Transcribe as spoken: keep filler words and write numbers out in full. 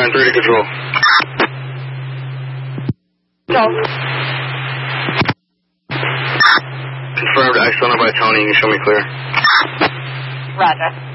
nine three to control. No. Confirmed, Axona by Tony. You can show me clear. Roger.